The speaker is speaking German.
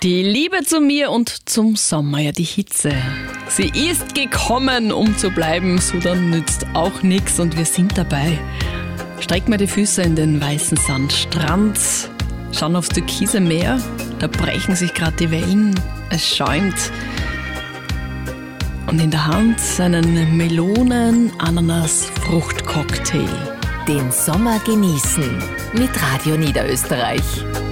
Die Liebe zu mir und zum Sommer, ja die Hitze. Sie ist gekommen, um zu bleiben, so dann nützt auch nix und wir sind dabei. Streck mir die Füße in den weißen Sandstrand, schauen aufs türkise Meer, da brechen sich gerade die Wellen, es schäumt. Und in der Hand einen Melonen-Ananas-Fruchtcocktail. Den Sommer genießen mit Radio Niederösterreich.